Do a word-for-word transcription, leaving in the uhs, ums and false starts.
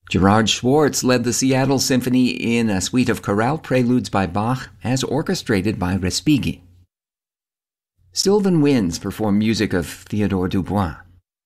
Gerard Schwartz led the Seattle Symphony in a suite of chorale preludes by Bach as orchestrated by Respighi. Sylvan Winds performed music of Theodore Dubois.